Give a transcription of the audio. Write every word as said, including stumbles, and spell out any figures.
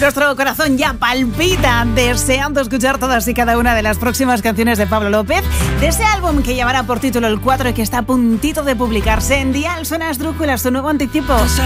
Nuestro corazón ya palpita deseando escuchar todas y cada una de las próximas canciones de Pablo López, de ese álbum que llevará por título El cuatro y que está a puntito de publicarse. En Dial suena Esdrújula, su nuevo anticipo.